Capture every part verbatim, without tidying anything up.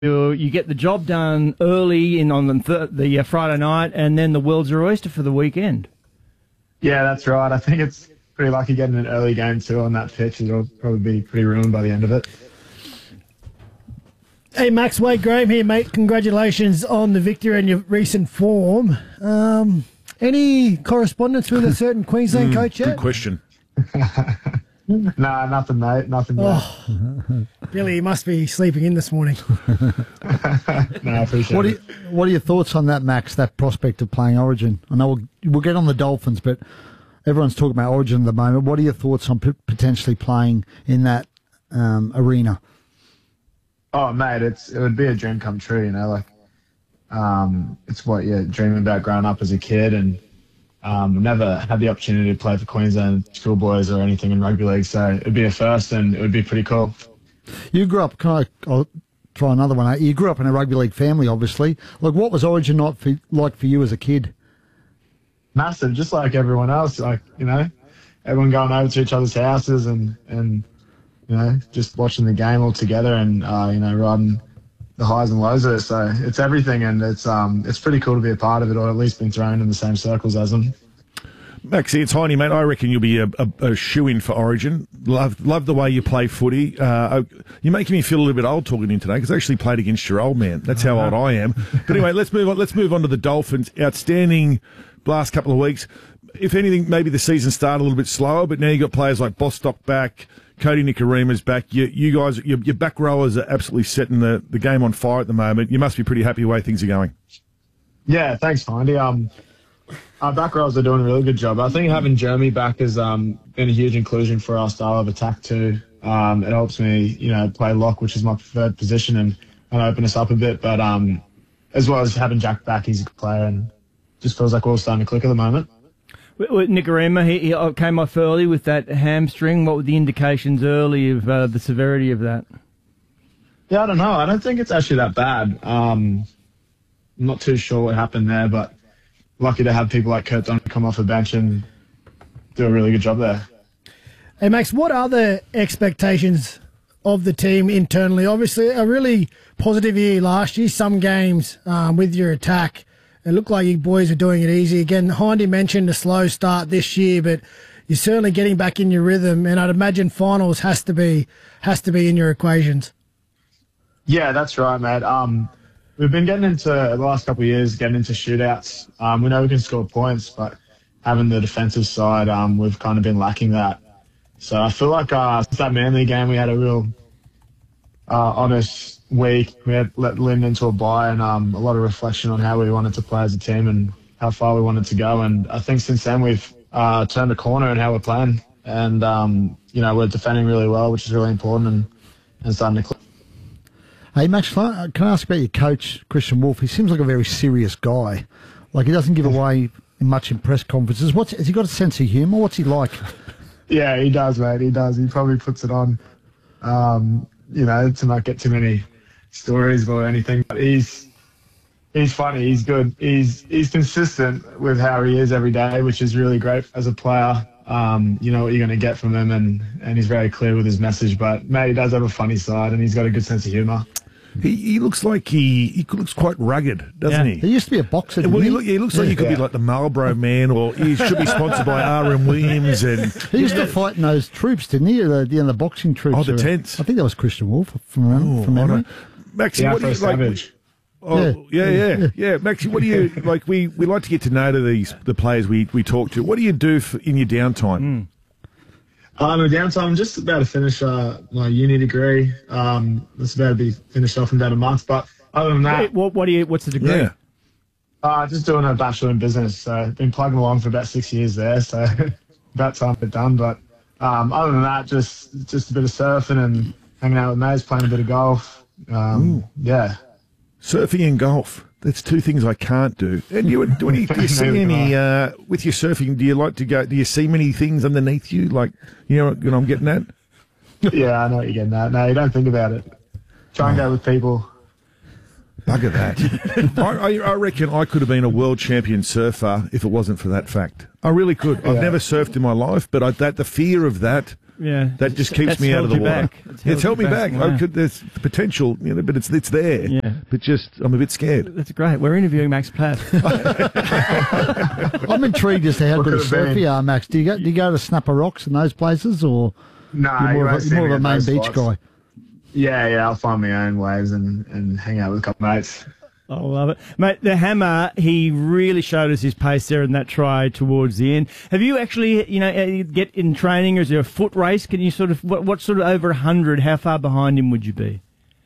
You, you get the job done early in on the, th- the uh, Friday night, and then the world's your oyster for the weekend. Yeah, that's right. I think it's pretty lucky getting an early game too on that pitch. It'll probably be pretty ruined by the end of it. Hey, Max, Wade Graham here, mate. Congratulations on the victory and your recent form. Um, any correspondence with a certain Queensland Mm, coach yet? Good question. Nah, nothing, mate. Nothing, mate. Oh, Billy, you must be sleeping in this morning. No, I appreciate What are, it. you, what are your thoughts on that, Max, that prospect of playing Origin? I know we'll, we'll get on the Dolphins, but everyone's talking about Origin at the moment. What are your thoughts on p- potentially playing in that um, arena? Oh, mate, it's it would be a dream come true, you know. Like, um, it's what you're dreaming about growing up as a kid, and um, never had the opportunity to play for Queensland schoolboys or anything in rugby league, so it'd be a first, and it would be pretty cool. You grew up, can I I'll try another one out? You grew up in a rugby league family, obviously. Like, what was Origin not for, like for you as a kid? Massive, just like everyone else. Like, you know, everyone going over to each other's houses and, and you know, just watching the game all together and, uh, you know, riding the highs and lows of it. So it's everything, and it's um it's pretty cool to be a part of it, or at least been thrown in the same circles as them. Maxie, it's Heine, mate. I reckon you'll be a, a, a shoe-in for Origin. Love love the way you play footy. Uh, you're making me feel a little bit old talking to you today, because I actually played against your old man. That's how old I am. But anyway, let's move on. Let's move on to the Dolphins. Outstanding last couple of weeks. If anything, maybe the season started a little bit slower, but now you've got players like Bostock back, Cody Nicorima's back. You, you guys, your, your back rowers are absolutely setting the, the game on fire at the moment. You must be pretty happy the way things are going. Yeah, thanks, Findy. Um, our back rows are doing a really good job. I think having Jeremy back has um, been a huge inclusion for our style of attack too. Um, it helps me, you know, play lock, which is my preferred position, and, and open us up a bit. But um, as well as having Jack back, he's a good player, and just feels like we're all starting to click at the moment. Nikorima, he, he came off early with that hamstring. What were the indications early of uh, the severity of that? Yeah, I don't know. I don't think it's actually that bad. Um, I'm not too sure what happened there, but lucky to have people like Kurt Donner come off the bench and do a really good job there. Hey, Max, what are the expectations of the team internally? Obviously, a really positive year last year, some games um, with your attack. It looked like you boys were doing it easy. Again, Hindy mentioned a slow start this year, but you're certainly getting back in your rhythm, and I'd imagine finals has to be has to be in your equations. Yeah, that's right, mate. Um, we've been getting into, the last couple of years, getting into shootouts. Um, we know we can score points, but having the defensive side, um, we've kind of been lacking that. So I feel like uh, since that Manly game, we had a real uh, honest week. We had let Lynn into a bye, and um, a lot of reflection on how we wanted to play as a team and how far we wanted to go. And I think since then we've uh, turned a corner in how we're playing. And, um, you know, we're defending really well, which is really important, and, and starting to click. Hey, Max, can I, can I ask about your coach, Christian Wolf? He seems like a very serious guy. Like, he doesn't give away much in press conferences. What's, has he got a sense of humour? What's he like? Yeah, he does, mate. He does. He probably puts it on, um, you know, to not get too many stories or anything. But he's he's funny. He's good. He's he's consistent with how he is every day, which is really great as a player. Um, you know what you're going to get from him, and, and he's very clear with his message. But, mate, he does have a funny side, and he's got a good sense of humour. He, he looks like he, he looks quite rugged, doesn't yeah. he? He used to be a boxer, didn't well, he? he? Look, he looks like he could yeah. be like the Marlboro Man, or he should be sponsored by R M Williams. And he used to fight in those troops, didn't he? The, the, the boxing troops. Oh, the tents. I think that was Christian Wolf from, oh, from memory. Maxie, Yeah, what do you like? Savage. Oh, yeah, yeah, yeah, yeah. yeah. Maxie, what do you like? We, we like to get to know to these the players we, we talk to. What do you do for, in your downtime? Mm. Um, in downtime, I'm just about to finish uh, my uni degree. Um, it's about to be finished off in about a month. But other than that, Wait, what, what do you? What's the degree? Yeah. Uh, just doing a bachelor in business. So I've been plugging along for about six years there. So about time to done. But um, other than that, just just a bit of surfing and hanging out with mates, playing a bit of golf. Um, yeah. Surfing and golf. That's two things I can't do. And you, do, any, do you see any, uh, with your surfing, do you like to go, do you see many things underneath you? Like, you know, you know what I'm getting at? Yeah, I know what you're getting at. No, you don't think about it. Try and go with people. Bugger that. I, I, I reckon I could have been a world champion surfer if it wasn't for that fact. I really could. I've Yeah. never surfed in my life, but I, that the fear of that Yeah. That just keeps That's me out of held the you water. back. It's It's held held you me back. back. I Wow. could, there's the potential, you know, but it's it's there. Yeah. But just, I'm a bit scared. That's great. We're interviewing Max Platt. I'm intrigued as to how What good a could have been? surfer you are, Max. Do you go, do you go to Snapper Rocks and those places, or Nah, you're you more, won't of a, see more me of a at main those beach spots. guy? Yeah, yeah, I'll find my own waves and, and hang out with a couple mates. I love it. Mate, the hammer, he really showed us his pace there in that try towards the end. Have you actually, you know, uh, get in training, or is there a foot race? Can you sort of, what, what sort of over one hundred, how far behind him would you be?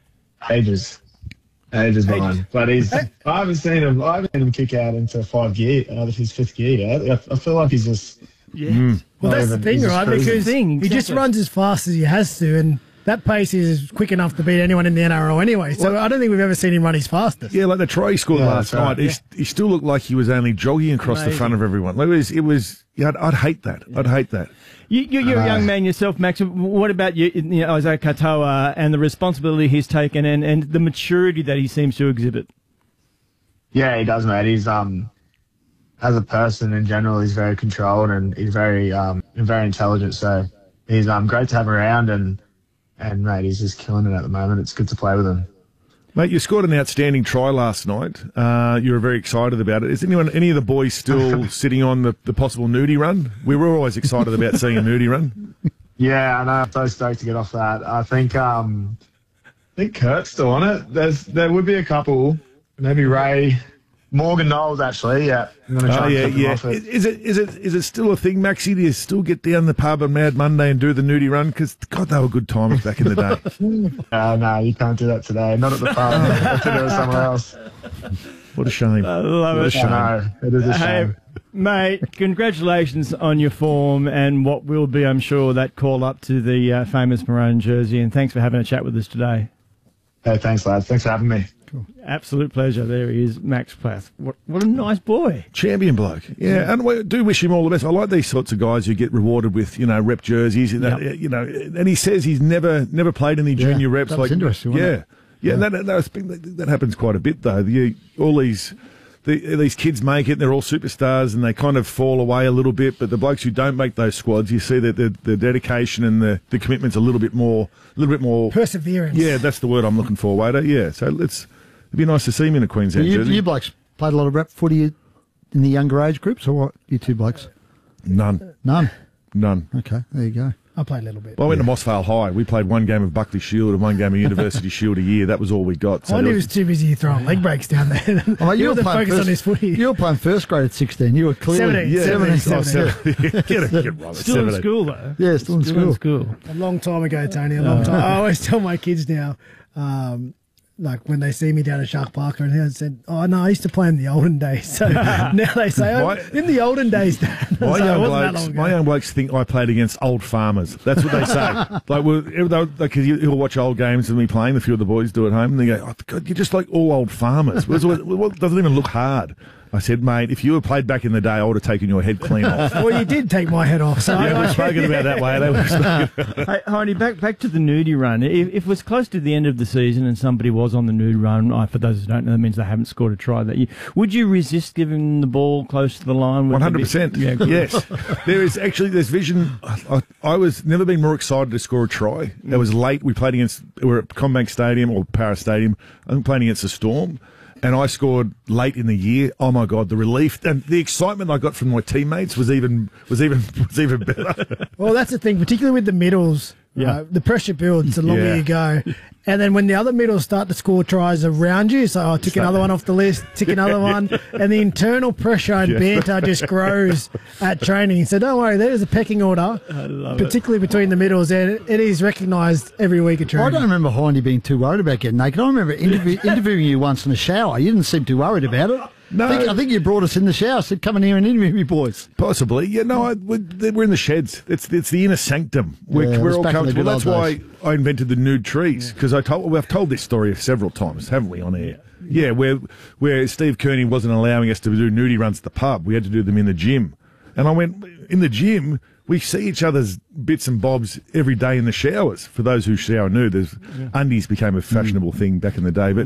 Ages. Ages behind. But he's, I haven't seen him, I haven't seen him kick out into five gear, uh, his fifth gear yet. I, I feel like he's just, Yeah. Well, that's the Not thing, even- right? he's just Because cruising. he just Exactly. runs as fast as he has to, and that pace is quick enough to beat anyone in the N R L anyway. So I don't think we've ever seen him run his fastest. Yeah, like the try he scored Yeah, last that's right. night, he, he still looked like he was only jogging across the Amazing. front of everyone. Like, It was, it was yeah, I'd, I'd hate that. I'd hate that. You, you, you're a Uh, young man yourself, Max. What about you, you know, Isaiah Katoa and the responsibility he's taken and, and the maturity that he seems to exhibit? yeah, he does, mate. He's, um, as a person in general, he's very controlled and he's very, um, very intelligent. So he's, um, great to have around and, and mate, he's just killing it at the moment. It's good to play with him. Mate, you scored an outstanding try last night. Uh, you were very excited about it. Is anyone, any of the boys still sitting on the, the possible nudie run? We were always excited about seeing a nudie run. Yeah, I know. I'm so stoked to get off that. I think, um, I think Kurt's still on it. There's, there would be a couple, maybe Ray, Morgan Knowles actually. Yeah, I'm gonna try Oh and yeah, keep him yeah. off it. Is it is it is it still a thing, Maxie? Do you still get down the pub on Mad Monday and do the nudie run? Because God, they were good times back in the day. Uh, no, you can't do that today. Not at the pub. You have to do it somewhere else. What a shame. I love What a it. shame. I know. It is a Hey, shame. mate, congratulations on your form and what will be, I'm sure, that call up to the uh, famous maroon jersey. And thanks for having a chat with us today. Hey, thanks, lads. Thanks for having me. Absolute pleasure. There he is, Max Plath. What, what a nice boy. Champion bloke. Yeah, and we do wish him all the best. I like these sorts of guys who get rewarded with, you know, rep jerseys. And that, Yep. you know, and he says he's never never played any junior reps. that was like interesting, Yeah, wasn't yeah, and that, that, that's been- that, that happens quite a bit though. You, all these. The, these kids make it, and they're all superstars, and they kind of fall away a little bit. But the blokes who don't make those squads, you see that the, the dedication and the, the commitment's a little bit more, a little bit more. Perseverance. Yeah, that's the word I'm looking for, Wader. Yeah, so it's it'd be nice to see him in a Queensland You, jersey. you blokes played a lot of rep footy in the younger age groups, or what? You two blokes? None, None. none. Okay, there you go. I played a little bit. Well, I went to Mossvale High. We played one game of Buckley Shield and one game of University Shield a year. That was all we got. I there knew he was- was too busy throwing leg breaks down there. Oh, he you were wasn't playing focused first, on his footy. You were playing first grade at sixteen. You were clearly seventeen, yeah, seventeen, oh, seventeen. seventeen. get it, get right. Still in seventeen. school, though. Yeah, still in school. school. A long time ago, Tony. A long time. I always tell my kids now, um, like when they see me down at Shark Park, and I said, "Oh no, I used to play in the olden days." So now they say, "Oh, My- in the olden days, Dad." My, So it young wasn't that blokes, long ago. my young blokes think I played against old farmers. That's what they say. like, we're, because you, you'll watch old games of me playing. A few of the boys do at home, and they go, "Oh God, you're just like all old farmers." Well, it doesn't even look hard. I said, mate, if you had played back in the day, I would have taken your head clean off. Well, you did take my head off. So Yeah, I, we've spoken about that way. We've spoken- Hey, Heidi, back back to the nudie run. If, if it was close to the end of the season and somebody was on the nude run, oh, for those who don't know, that means they haven't scored a try that year. Would you resist giving them the ball close to the line? One hundred percent. Yeah, good. Yes, there is actually there's vision. I, I was never been more excited to score a try. It was late. We played against. We were at Combank Stadium or Para Stadium. I'm playing against the Storm, and I scored late in the year. Oh my God, the relief and the excitement I got from my teammates was even was even was even better. well, that's the thing, particularly with the middles. Yeah. Uh, the pressure builds the longer Yeah. you go. And then when the other middles start to score tries around you, so oh, tick Start- another one off the list, tick another one, and the internal pressure and Yeah. banter just grows at training. So don't worry, there's a pecking order, particularly between the middles, and it, it is recognised every week at I training. don't remember Hindy being too worried about getting naked. I remember interview, interviewing you once in the shower. You didn't seem too worried about it. No. I think, I think you brought us in the shower, said, come in here and interview me, boys. Possibly, yeah. No, I, we- we're in the sheds. It's it's the inner sanctum. We're, Yeah, it we're was all back in the comfortable. good That's old why days. I invented the nude trees because I told we've told this story several times, haven't we, on air? Yeah, where where Steve Kearney wasn't allowing us to do nudie runs at the pub. We had to do them in the gym, and I went in the gym. We see each other's bits and bobs every day in the showers. For those who shower nude, there's undies became a fashionable thing back in the day. But Yeah.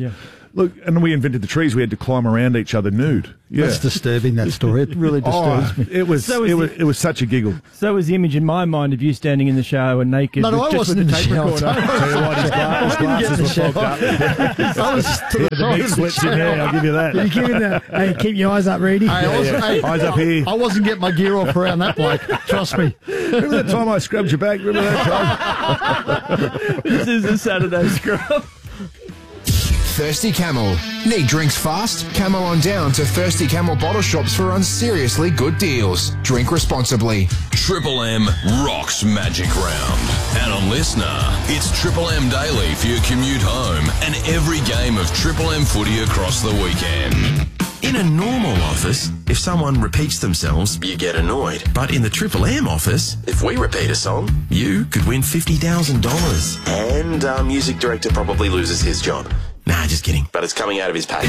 Look, and we invented the trees. We had to climb around each other nude. Yeah. That's disturbing, that story. It really disturbs Oh, me. it was, So is it was it- it was such a giggle. So was the image in my mind of you standing in the shower naked. No, no, with- I just wasn't with in the the tape shower. recorder. Tell you what, his gla- his glasses were fogged up. I was to the The side meat of the slips in there, I'll give you that. You giving the, hey, keep your eyes up, Reedy. Hey, I, was, hey, Eyes up here. I wasn't getting my gear off around that bloke. Trust me. Remember that time I scrubbed your back? Remember that time? This is a Saturday scrub. Thirsty Camel. Need drinks fast? Camel on down to Thirsty Camel bottle shops for unseriously good deals. Drink responsibly. Triple M rocks Magic Round. And on Listener, it's Triple M Daily for your commute home and every game of Triple M footy across the weekend. In a normal office, if someone repeats themselves, you get annoyed. But in the Triple M office, if we repeat a song, you could win fifty thousand dollars. And our music director probably loses his job. Nah, just kidding. But it's coming out of his pay.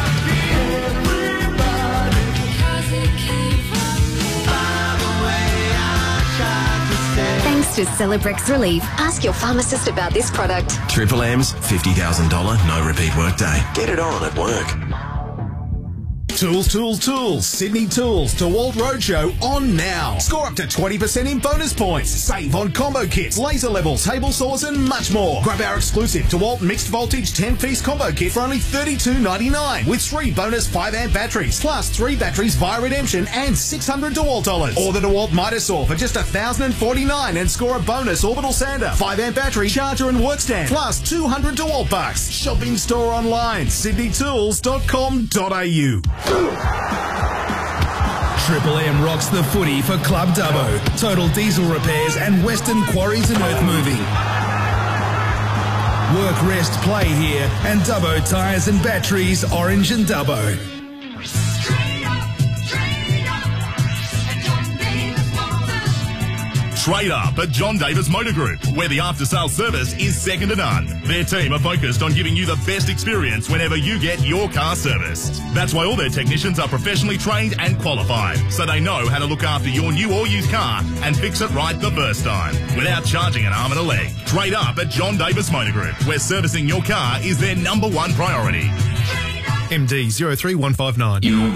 Thanks to Celebrex Relief. Ask your pharmacist about this product. Triple M's fifty thousand dollars no repeat workday. Get it on at work. Tools, tools, tools. Sydney Tools DeWalt Roadshow on now. Score up to twenty percent in bonus points. Save on combo kits, laser levels, table saws and much more. Grab our exclusive DeWalt mixed voltage ten-piece combo kit for only thirty-two ninety-nine with three bonus five amp batteries plus three batteries via redemption and six hundred DeWalt dollars. Or the DeWalt Mitosaw for just one thousand forty-nine and score a bonus orbital sander, five amp battery, charger and work stand plus two hundred DeWalt bucks. Shop in store online, sydney tools dot com dot a u. Triple M rocks the footy for Club Dubbo, Total Diesel Repairs and Western Quarries and Earth Moving. Work, rest, play here and Dubbo Tyres and Batteries, Orange and Dubbo. Trade up at John Davis Motor Group, where the after-sales service is second to none. Their team are focused on giving you the best experience whenever you get your car serviced. That's why all their technicians are professionally trained and qualified, so they know how to look after your new or used car and fix it right the first time, without charging an arm and a leg. Trade up at John Davis Motor Group, where servicing your car is their number one priority. M D zero three one five nine.